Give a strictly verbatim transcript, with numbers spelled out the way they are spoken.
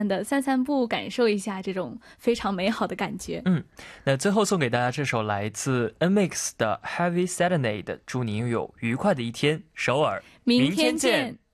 的散散步，感受一下这种非常美好的感觉。 嗯，那最后送给大家这首来自 N M I X 的 Heavy Serenade， 祝您拥有愉快的一天，首尔， 明天见。